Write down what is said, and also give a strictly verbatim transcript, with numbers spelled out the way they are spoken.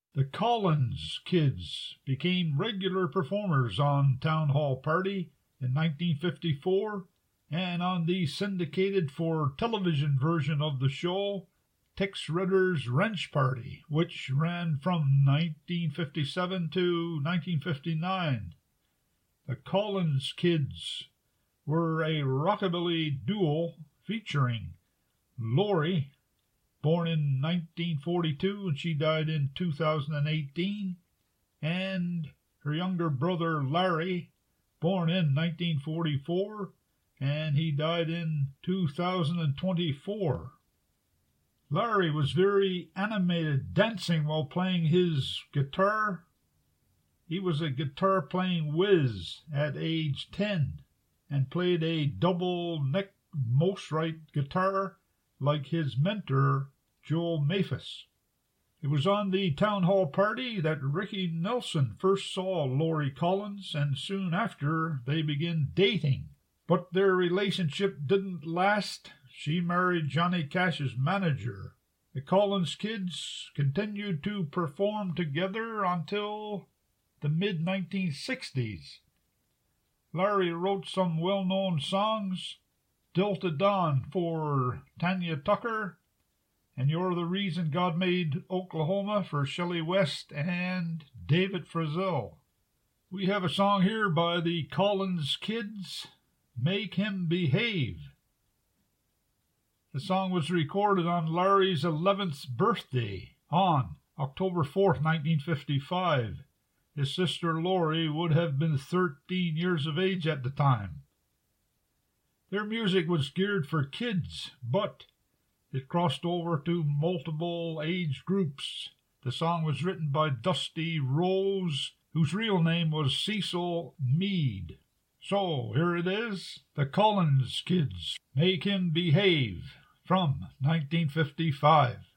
The Collins Kids became regular performers on Town Hall Party in nineteen fifty-four and on the syndicated for television version of the show, Tex Ritter's Wrench Party, which ran from nineteen fifty-seven to nineteen fifty-nine. The Collins Kids were a rockabilly duo featuring Lori, born in nineteen forty-two and she died in two thousand eighteen, and her younger brother Larry, born in nineteen forty-four, and he died in two thousand twenty-four. Larry was very animated, dancing while playing his guitar. He was a guitar-playing whiz at age ten and played a double-neck Mosrite guitar like his mentor, Joel Maphis. It was on the Town Hall Party that Ricky Nelson first saw Lori Collins, and soon after they began dating. But their relationship didn't last. She married Johnny Cash's manager. The Collins Kids continued to perform together until the mid nineteen sixties. Larry wrote some well-known songs, Delta Dawn for Tanya Tucker, and You're the Reason God Made Oklahoma for Shelley West and David Frizzell. We have a song here by the Collins Kids, Make Him Behave. The song was recorded on Larry's eleventh birthday on October fourth, nineteen fifty-five. His sister Lori would have been thirteen years of age at the time. Their music was geared for kids, but it crossed over to multiple age groups. The song was written by Dusty Rose, whose real name was Cecil Meade. So here it is, the Collins Kids, Make Him Behave, from nineteen fifty-five.